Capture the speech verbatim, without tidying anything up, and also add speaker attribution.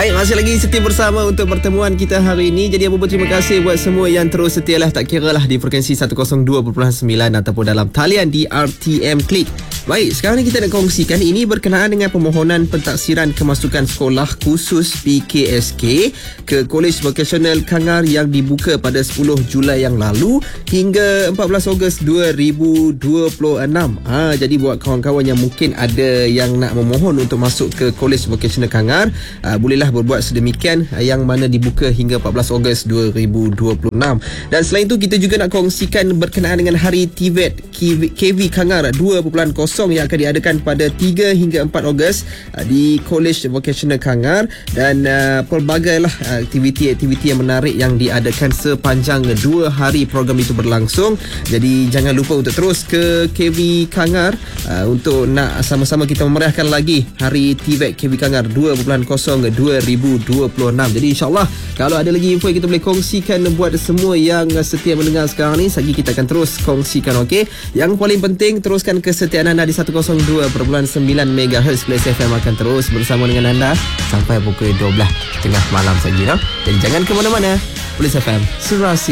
Speaker 1: Baik, masih lagi setia bersama untuk pertemuan kita hari ini. Jadi apa pun terima kasih buat semua yang terus setia lah, tak kira lah di frekuensi seratus dua perpuluhan sembilan ataupun dalam talian di R T M Klik. Baik, sekarang ni kita nak kongsikan ini berkenaan dengan permohonan pentaksiran kemasukan sekolah khusus P K S K ke Kolej Vokasional Kangar yang dibuka pada sepuluh Julai yang lalu hingga empat belas Ogos dua ribu dua puluh enam. Ha, jadi buat kawan-kawan yang mungkin ada yang nak memohon untuk masuk ke Kolej Vokasional Kangar, ha, bolehlah berbuat sedemikian, yang mana dibuka hingga empat belas Ogos dua ribu dua puluh enam. Dan selain itu kita juga nak kongsikan berkenaan dengan Hari T V E T K V Kangar dua titik kosong yang akan diadakan pada tiga hingga empat Ogos di Kolej Vokasional Kangar, dan uh, pelbagai lah aktiviti-aktiviti yang menarik yang diadakan sepanjang dua hari program itu berlangsung. Jadi jangan lupa untuk terus ke K V Kangar uh, untuk nak sama-sama kita memeriahkan lagi Hari T V E T K V Kangar dua titik kosong dua ribu dua puluh enam. Jadi insyaAllah kalau ada lagi info yang kita boleh kongsikan buat semua yang setia mendengar sekarang ni, lagi kita akan terus kongsikan, okey? Yang paling penting, teruskan kesetiaan anda di seratus dua perpuluhan sembilan megahertz. Place F M akan terus bersama dengan anda sampai pukul dua belas tengah malam saja, no? Jadi jangan ke mana-mana. Place F M, Serasi.